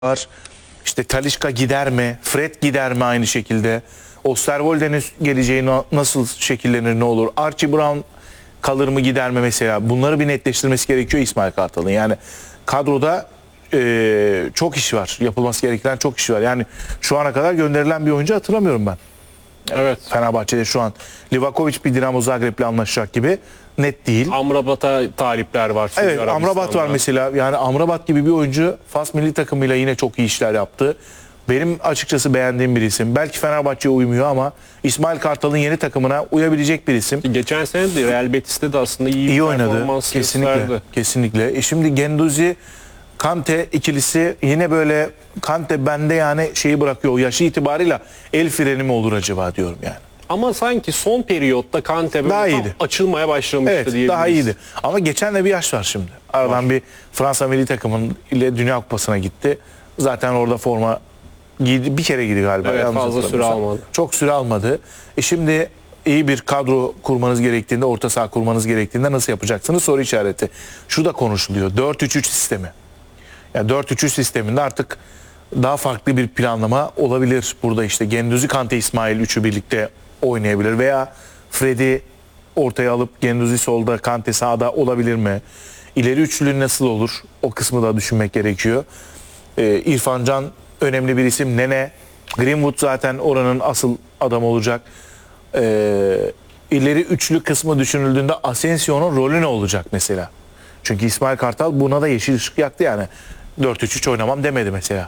var. İşte Talisca gider mi? Fred gider mi aynı şekilde? Osterwolde'nin geleceği nasıl şekillenir, ne olur? Archie Brown kalır mı, gider mi mesela? Bunları bir netleştirmesi gerekiyor İsmail Kartal'ın. Yani kadroda çok iş var. Yapılması gereken çok iş var. Yani şu ana kadar gönderilen bir oyuncu hatırlamıyorum ben. Evet. Fenerbahçe'de şu an Livakovic bir Dinamo Zagreb'le anlaşacak gibi net değil. Amrabat'a talipler var. Evet, Amrabat var mesela. Yani Amrabat gibi bir oyuncu Fas milli takımıyla yine çok iyi işler yaptı. Benim açıkçası beğendiğim bir isim. Belki Fenerbahçe'ye uymuyor ama İsmail Kartal'ın yeni takımına uyabilecek bir isim. Geçen sene de Real Betis'te de aslında iyi oynadı. performans Kesinlikle. gösterdi. Kesinlikle. Şimdi Guendouzi Kante ikilisi yine böyle, Kante bende yani şeyi bırakıyor. Yaşı itibarıyla el freni mi olur acaba diyorum yani. Ama sanki son periyotta Kante Daha böyle iyiydi. açılmaya başlamıştı Evet, diyebiliriz. daha iyiydi. Ama geçen de bir yaş var şimdi. Aradan bir Fransa milli takımın ile Dünya Kupası'na gitti. Zaten orada forma giydi. Bir kere giydi galiba. Evet, Yanlış fazla süre hatırlamıyorsam. almadı. Çok süre almadı. Şimdi iyi bir kadro kurmanız gerektiğinde, orta saha kurmanız gerektiğinde nasıl yapacaksınız soru işareti. Şu da konuşuluyor. 4-3-3 sistemi. Yani 4-3-3 sisteminde artık daha farklı bir planlama olabilir. Burada işte Guendouzi, Kante, İsmail üçü birlikte oynayabilir veya Fred'i ortaya alıp Guendouzi solda, Kante sağda olabilir mi? İleri üçlü nasıl olur? O kısmı da düşünmek gerekiyor. İrfan Can önemli bir isim. Nene, Greenwood zaten oranın asıl adamı olacak. İleri üçlü kısmı düşünüldüğünde Asensio'nun rolü ne olacak mesela? Çünkü İsmail Kartal buna da yeşil ışık yaktı yani. 4-3-3 oynamam demedi mesela.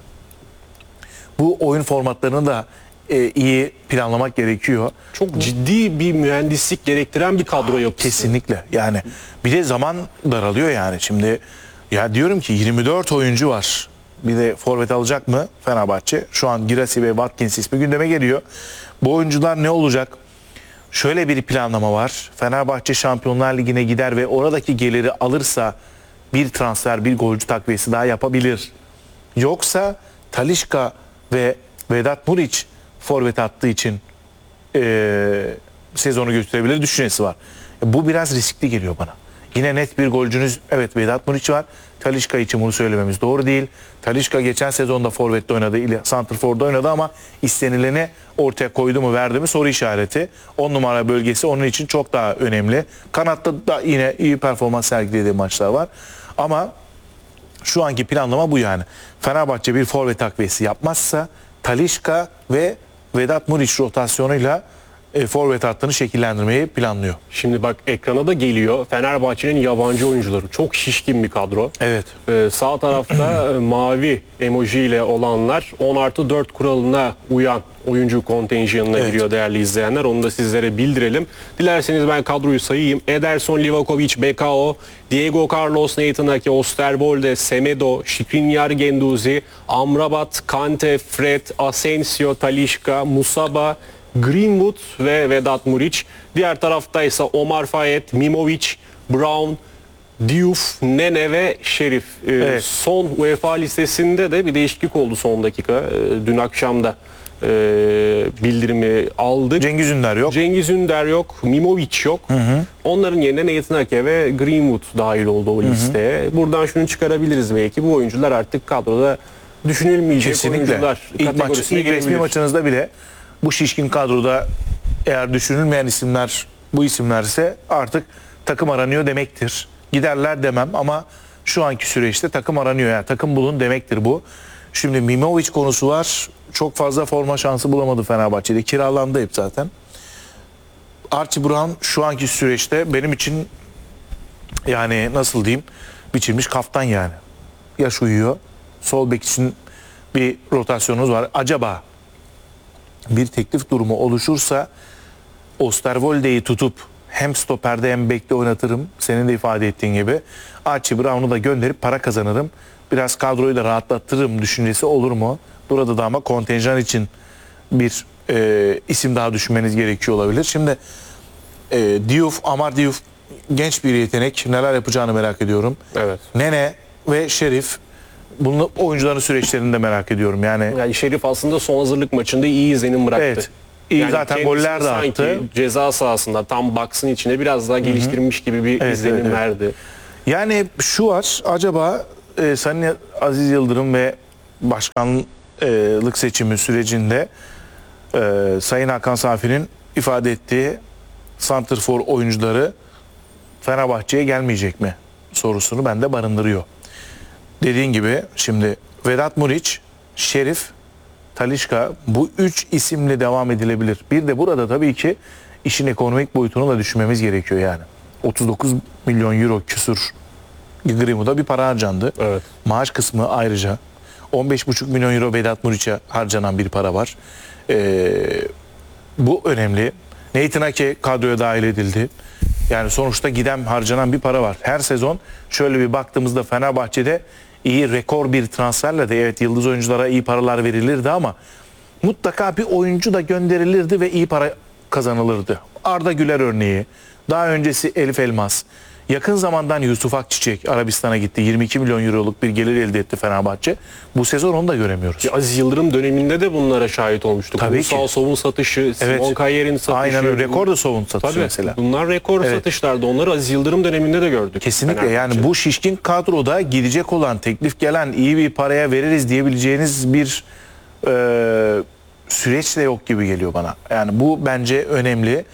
Bu oyun formatlarını da iyi planlamak gerekiyor. Çok ciddi bir mühendislik gerektiren bir kadro yapısı. Kesinlikle. Yani bir de zaman daralıyor yani. Şimdi ya diyorum ki 24 oyuncu var. Bir de forvet alacak mı Fenerbahçe? Şu an Girassi ve Watkins ismi gündeme geliyor. Bu oyuncular ne olacak? Şöyle bir planlama var. Fenerbahçe Şampiyonlar Ligi'ne gider ve oradaki geliri alırsa bir transfer, bir golcü takviyesi daha yapabilir. Yoksa Talisca ve Vedat Muriç forvet attığı için sezonu götürebilir düşüncesi var. Bu biraz riskli geliyor bana. Yine net bir golcünüz, evet, Vedat Muriç var. Talisca için bunu söylememiz doğru değil. Talisca geçen sezonda forvette oynadı, santrforda oynadı ama istenileni ortaya koydu mu, verdi mi soru işareti. 10 numara bölgesi onun için çok daha önemli. Kanatta da yine iyi performans sergilediği maçlar var. Ama şu anki planlama bu yani. Fenerbahçe bir forvet takviyesi yapmazsa Talisca ve Vedat Muriç rotasyonuyla forvet hattını şekillendirmeyi planlıyor. Şimdi bak, ekrana da geliyor. Fenerbahçe'nin yabancı oyuncuları. Çok şişkin bir kadro. Evet. Sağ tarafta mavi emojiyle olanlar 10+4 kuralına uyan oyuncu kontenjanına giriyor değerli izleyenler. Onu da sizlere bildirelim. Dilerseniz ben kadroyu sayayım. Ederson, Livakovic, Bekao, Diego Carlos, Nathan Ake, Osterwolde, Semedo, Skriniar, Guendouzi, Amrabat, Kante, Fred, Asensio, Talisca, Musaba, Greenwood ve Vedat Muriç. Diğer tarafta ise Omar Fayet, Mimovic, Brown, Diouf, Nene ve Şerif. Evet. Son UEFA listesinde de bir değişiklik oldu son dakika. Dün akşam da bildirimi aldık. Cengiz Ünder yok. Cengiz Ünder yok, Mimovic yok. Onların yerine Nathan Ake ve Greenwood dahil oldu o listeye. Buradan şunu çıkarabiliriz belki. Bu oyuncular artık kadroda düşünülmeyecek Kesinlikle. oyuncular kategorisine İlk resmi gelebilir. maçınızda bile bu şişkin kadroda eğer düşünülmeyen isimler bu isimlerse artık takım aranıyor demektir. Giderler demem ama şu anki süreçte takım aranıyor. Yani takım bulun demektir bu. Şimdi Mimovic konusu var. Çok fazla forma şansı bulamadı Fenerbahçe'de. Kiralandı hep zaten. Archie Brown şu anki süreçte benim için yani nasıl diyeyim, biçilmiş kaftan yani. Yaş uyuyor. Sol bek için bir rotasyonunuz var. Acaba bir teklif durumu oluşursa Osterwolde'yi tutup hem stoperde hem bekte oynatırım. Senin de ifade ettiğin gibi. Archie Brown'u da gönderip para kazanırım. Biraz kadroyu da rahatlatırım düşüncesi olur mu? Burada da ama kontenjan için bir isim daha düşünmeniz gerekiyor olabilir. Şimdi Diouf, Amar Diouf genç bir yetenek. Neler yapacağını merak ediyorum. Evet. Nene ve Şerif, bunun oyuncuların süreçlerini de merak ediyorum. Yani Şerif aslında son hazırlık maçında iyi izlenim bıraktı. evet. İyi, zaten kendisini goller de sanki attı. Ceza sahasında tam box'ın içine biraz daha geliştirilmiş gibi bir izlenim verdi. Yani şu var, acaba Sani Aziz Yıldırım ve başkanlık seçimi sürecinde Sayın Hakan Safi'nin ifade ettiği santrfor oyuncuları Fenerbahçe'ye gelmeyecek mi sorusunu bende barındırıyor. Dediğin gibi şimdi Vedat Muriç, Şerif, Talisca, bu 3 isimle devam edilebilir. Bir de burada tabii ki işin ekonomik boyutunu da düşünmemiz gerekiyor yani. 39 milyon euro küsur Grimu'da bir para harcandı. Evet. Maaş kısmı ayrıca 15,5 milyon euro Vedat Muriç'e harcanan bir para var. Bu önemli. Nathan Ake kadroya dahil edildi. Yani sonuçta giden harcanan bir para var. Her sezon şöyle bir baktığımızda Fenerbahçe'de iyi rekor bir transferle de evet yıldız oyunculara iyi paralar verilirdi ama mutlaka bir oyuncu da gönderilirdi ve iyi para kazanılırdı. Arda Güler örneği, daha öncesi Elif Elmas, yakın zamandan Yusuf Akçiçek Arabistan'a gitti. 22 milyon euroluk bir gelir elde etti Fenerbahçe. Bu sezon onu da göremiyoruz. Aziz Yıldırım döneminde de bunlara şahit olmuştuk. Tabii Ulusal ki. Sovun satışı, Simon Kayer'in satışı. Aynen öyle. Rekor da Sovun satışı Tabii, mesela. bunlar rekor satışlardı. Onları Aziz Yıldırım döneminde de gördük. Kesinlikle yani bu şişkin kadroda gidecek olan, teklif gelen iyi bir paraya veririz diyebileceğiniz bir süreç de yok gibi geliyor bana. Yani bu bence önemli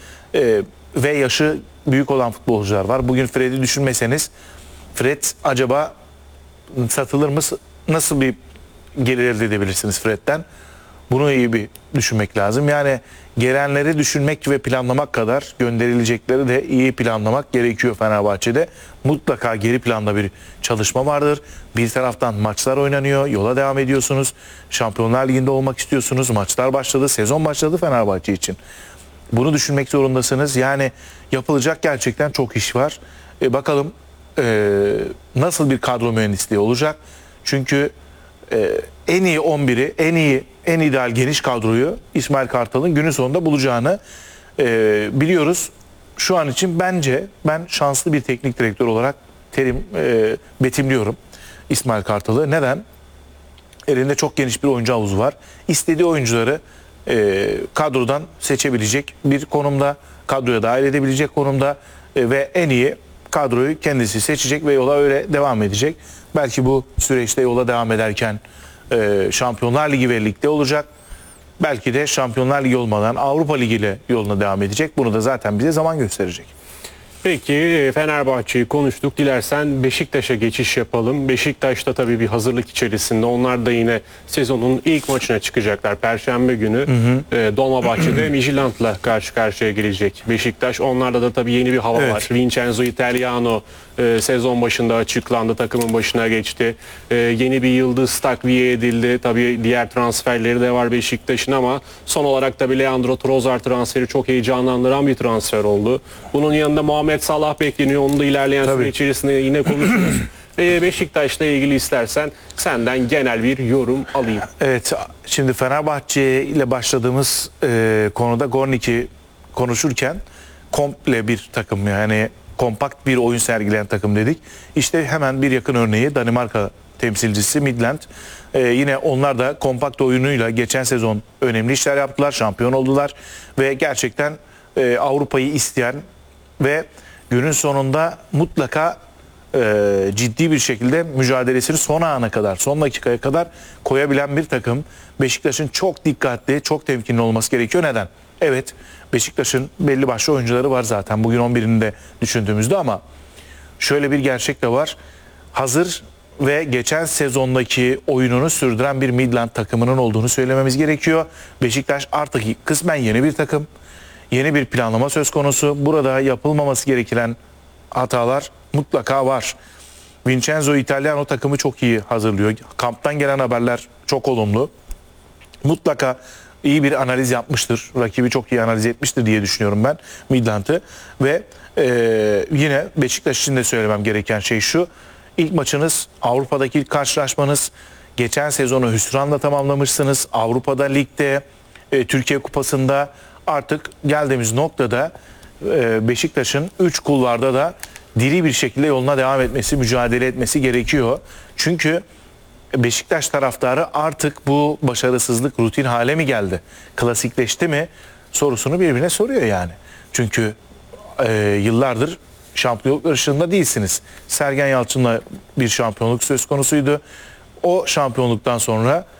ve yaşı büyük olan futbolcular var. Bugün Fred'i düşünmeseniz Fred acaba satılır mı? Nasıl bir gelir elde edebilirsiniz Fred'den? Bunu iyi bir düşünmek lazım. Yani gelenleri düşünmek ve planlamak kadar gönderilecekleri de iyi planlamak gerekiyor Fenerbahçe'de. Mutlaka geri planda bir çalışma vardır. Bir taraftan maçlar oynanıyor, yola devam ediyorsunuz. Şampiyonlar Ligi'nde olmak istiyorsunuz. Maçlar başladı, sezon başladı Fenerbahçe için. Bunu düşünmek zorundasınız. Yani yapılacak gerçekten çok iş var. Bakalım nasıl bir kadro mühendisliği olacak? Çünkü en iyi 11'i, en ideal geniş kadroyu İsmail Kartal'ın günün sonunda bulacağını biliyoruz. Şu an için bence ben şanslı bir teknik direktör olarak betimliyorum İsmail Kartal'ı. Neden? Elinde çok geniş bir oyuncu havuzu var. İstediği oyuncuları kadrodan seçebilecek bir konumda, kadroya dahil edebilecek konumda ve en iyi kadroyu kendisi seçecek ve yola öyle devam edecek. Belki bu süreçte yola devam ederken Şampiyonlar Ligi ve ligde olacak. Belki de Şampiyonlar Ligi olmadan Avrupa Ligi ile yoluna devam edecek. Bunu da zaten bize zaman gösterecek. Peki Fenerbahçe'yi konuştuk. Dilersen Beşiktaş'a geçiş yapalım. Beşiktaş'ta tabii bir hazırlık içerisinde. Onlar da yine sezonun ilk maçına çıkacaklar. Perşembe günü Dolmabahçe'de Midtjylland'la karşı karşıya gelecek Beşiktaş. Onlarda da tabii yeni bir hava var. Vincenzo Italiano sezon başında açıklandı. Takımın başına geçti. Yeni bir yıldız takviye edildi. Tabii diğer transferleri de var Beşiktaş'ın ama son olarak tabii Leandro Trossard transferi çok heyecanlandıran bir transfer oldu. Bunun yanında Muhammed Salah bekleniyor. Onu da ilerleyen süre içerisinde yine konuşuruz. Beşiktaş'la ilgili istersen senden genel bir yorum alayım. Evet, şimdi Fenerbahçe ile başladığımız konuda Gornik'i konuşurken komple bir takım, yani kompakt bir oyun sergileyen takım dedik. İşte hemen bir yakın örneği Danimarka temsilcisi Midland. Yine onlar da kompakt oyunuyla geçen sezon önemli işler yaptılar, şampiyon oldular ve gerçekten Avrupa'yı isteyen ve günün sonunda mutlaka ciddi bir şekilde mücadelesini son ana kadar, son dakikaya kadar koyabilen bir takım. Beşiktaş'ın çok dikkatli, çok temkinli olması gerekiyor. Neden? Evet, Beşiktaş'ın belli başlı oyuncuları var zaten bugün 11'ini de düşündüğümüzde ama şöyle bir gerçek de var. Hazır ve geçen sezondaki oyununu sürdüren bir Midland takımının olduğunu söylememiz gerekiyor. Beşiktaş artık kısmen yeni bir takım. Yeni bir planlama söz konusu. Burada yapılmaması gereken hatalar mutlaka var. Vincenzo Italiano takımı çok iyi hazırlıyor. Kamptan gelen haberler çok olumlu. Mutlaka iyi bir analiz yapmıştır. Rakibi çok iyi analiz etmiştir diye düşünüyorum ben Midland'ı. Ve yine Beşiktaş için de söylemem gereken şey şu. İlk maçınız, Avrupa'daki ilk karşılaşmanız. Geçen sezonu hüsranla tamamlamışsınız. Avrupa'da, ligde, Türkiye Kupası'nda artık geldiğimiz noktada Beşiktaş'ın 3 kulvarda da diri bir şekilde yoluna devam etmesi, mücadele etmesi gerekiyor. Çünkü Beşiktaş taraftarı artık bu başarısızlık rutin hale mi geldi? Klasikleşti mi? Sorusunu birbirine soruyor yani. Çünkü yıllardır şampiyonluk yarışında değilsiniz. Sergen Yalçın'la bir şampiyonluk söz konusuydu. o şampiyonluktan sonra